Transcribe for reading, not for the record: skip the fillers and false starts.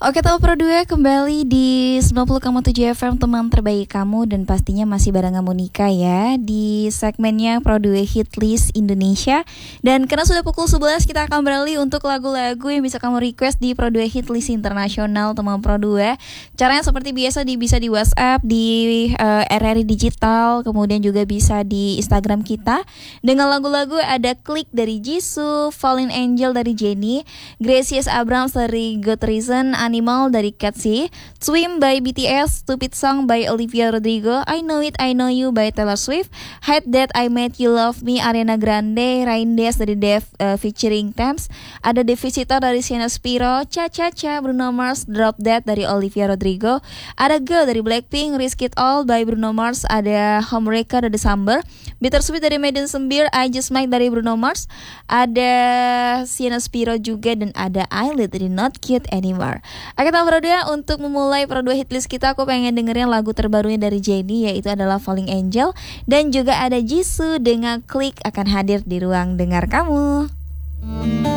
Oke, Tahu Pro 2 kembali di 90,7 FM, teman terbaik kamu, dan pastinya masih bareng kamu Nika ya di segmennya Pro 2 Hit List Indonesia. Dan karena sudah pukul 11, kita akan beralih untuk lagu-lagu yang bisa kamu request di Pro 2 Hit List Internasional teman Pro 2. Caranya seperti biasa, bisa di WhatsApp, di RRI Digital, kemudian juga bisa di Instagram kita. Dengan lagu-lagu ada Click dari Jisoo, Fallen Angel dari Jennie, Gracious Abrams dari Good Reason, Animal dari Catchy, Swim by BTS, Stupid Song by Olivia Rodrigo, I Know It, I Know You by Taylor Swift, Hate That I Made You Love Me Ariana Grande, Rain Days dari Dev featuring Thames, ada Deficita dari Sienna Spiro, Cha Cha Cha Bruno Mars, Drop Dead dari Olivia Rodrigo, ada Girl dari Blackpink, Risk It All by Bruno Mars, ada Homewrecker dari Summer, Bittersweet dari Madison Beer, I Just Might dari Bruno Mars, ada Sienna Spiro juga, dan ada Eyelid dari Not Cute Anymore. Oke, Tahu Pro 2, untuk memulai Pro 2 hitlist kita, aku pengen dengerin lagu terbarunya dari Jennie, yaitu adalah Falling Angel. Dan juga ada Jisoo dengan Click akan hadir di ruang dengar kamu.